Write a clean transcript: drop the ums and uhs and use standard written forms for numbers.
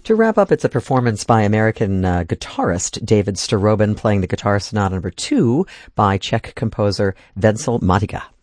To wrap up, it's a performance by American guitarist David Starobin playing the Guitar Sonata No. 2 by Czech composer Vencel Madiga.